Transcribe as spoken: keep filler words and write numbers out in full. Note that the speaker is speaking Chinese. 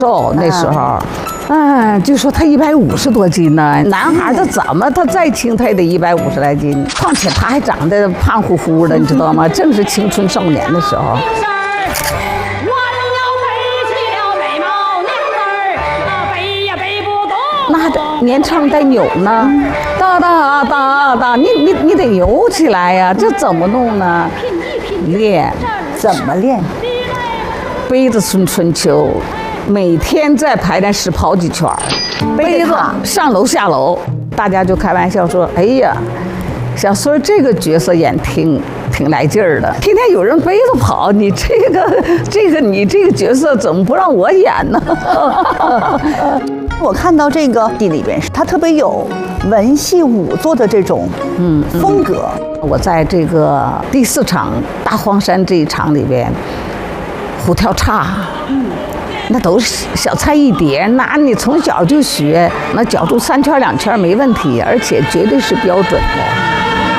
瘦那时候。哎，就说他一百五十多斤呢，男孩他怎么他再轻他也得一百五十来斤，况且他还长得胖乎乎的，你知道吗？正是青春少年的时候。那得年唱带扭呢，哒哒哒哒，你你你得扭起来呀，这怎么弄呢？练， 怎么练？ 背着孙春秋。每天在排练室跑几圈，背着上楼下楼，大家就开玩笑说：“哎呀，小孙这个角色演挺挺来劲儿的，天天有人背着跑，你这个这个你这个角色怎么不让我演呢？” 我看到这个戏里边，它特别有文戏武作的这种嗯风格。 我在这个第四场大荒山这一场里边，虎跳叉。嗯。那都是小菜一碟，那你从小就学，那角度三圈两圈没问题，而且绝对是标准的。